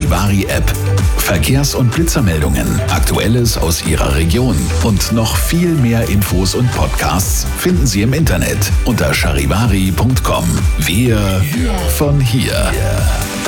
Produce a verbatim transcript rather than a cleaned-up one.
Charivari-App. Verkehrs- und Blitzermeldungen, Aktuelles aus Ihrer Region und noch viel mehr Infos und Podcasts finden Sie im Internet unter charivari punkt com. Wir von hier.